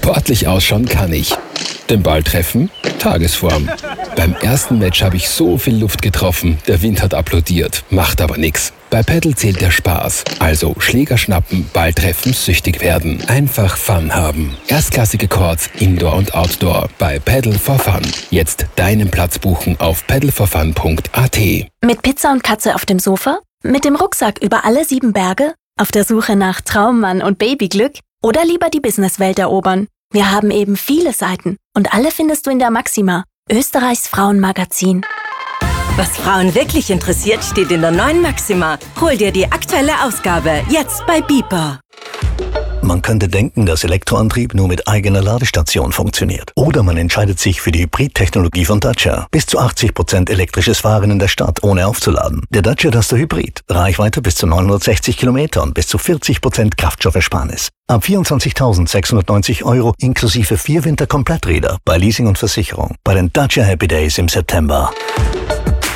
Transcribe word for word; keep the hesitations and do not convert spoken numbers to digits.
Sportlich ausschauen kann ich. Den Ball treffen? Tagesform. Beim ersten Match habe ich so viel Luft getroffen, der Wind hat applaudiert, macht aber nix. Bei Paddle zählt der Spaß, also Schläger schnappen, Ball treffen, süchtig werden. Einfach Fun haben. Erstklassige Courts, Indoor und Outdoor bei Paddle for Fun. Jetzt deinen Platz buchen auf paddle for fun punkt a t. Mit Pizza und Katze auf dem Sofa? Mit dem Rucksack über alle sieben Berge? Auf der Suche nach Traummann und Babyglück? Oder lieber die Businesswelt erobern? Wir haben eben viele Seiten und alle findest du in der Maxima, Österreichs Frauenmagazin. Was Frauen wirklich interessiert, steht in der neuen Maxima. Hol dir die aktuelle Ausgabe, jetzt bei Beeper. Man könnte denken, dass Elektroantrieb nur mit eigener Ladestation funktioniert. Oder man entscheidet sich für die Hybrid-Technologie von Dacia. Bis zu achtzig Prozent elektrisches Fahren in der Stadt, ohne aufzuladen. Der Dacia Duster Hybrid. Reichweite bis zu neunhundertsechzig Kilometer und bis zu vierzig Prozent Kraftstoffersparnis. Ab vierundzwanzigtausendsechshundertneunzig Euro inklusive vier Winter-Kompletträder bei Leasing und Versicherung. Bei den Dacia Happy Days im September.